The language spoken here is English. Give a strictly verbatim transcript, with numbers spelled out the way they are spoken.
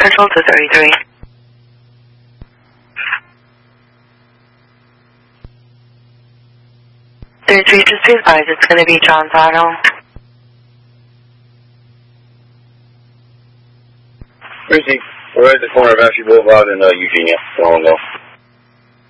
Control to thirty-three. thirty-three, just be advised, it's going to be John's Auto. Receive. We're at the corner of Ashley Boulevard and uh, Eugenia. So on go.